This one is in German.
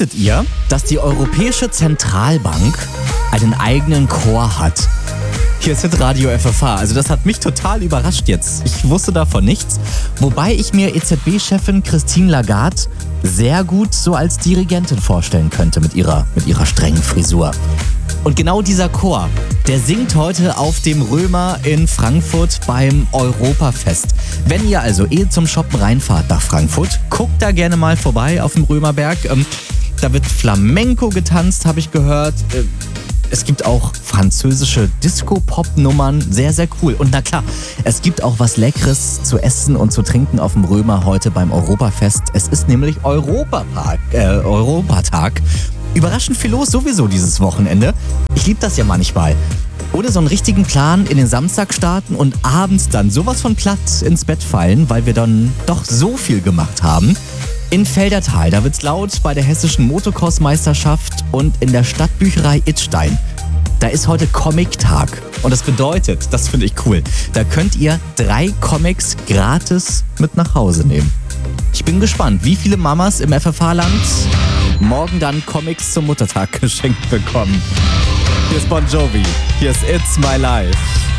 Wusstet ihr, dass die Europäische Zentralbank einen eigenen Chor hat? Hier ist Radio FFH. Also das hat mich total überrascht jetzt. Ich wusste davon nichts. Wobei ich mir EZB-Chefin Christine Lagarde sehr gut so als Dirigentin vorstellen könnte mit ihrer strengen Frisur. Und genau dieser Chor, der singt heute auf dem Römer in Frankfurt beim Europafest. Wenn ihr also zum Shoppen reinfahrt nach Frankfurt, guckt da gerne mal vorbei auf dem Römerberg. Da wird Flamenco getanzt, habe ich gehört. Es gibt auch französische Disco-Pop-Nummern. Sehr, sehr cool. Und na klar, es gibt auch was Leckeres zu essen und zu trinken auf dem Römer heute beim Europafest. Es ist nämlich Europatag. Überraschend viel los sowieso dieses Wochenende. Ich liebe das ja manchmal. Ohne so einen richtigen Plan in den Samstag starten und abends dann sowas von platt ins Bett fallen, weil wir dann doch so viel gemacht haben. In Feldertal, da wird's laut bei der hessischen Motocross-Meisterschaft und in der Stadtbücherei Idstein. Da ist heute Comic-Tag. Und das bedeutet, das finde ich cool, da könnt ihr 3 Comics gratis mit nach Hause nehmen. Ich bin gespannt, wie viele Mamas im FFH-Land morgen dann Comics zum Muttertag geschenkt bekommen. Hier ist Bon Jovi, hier ist It's My Life.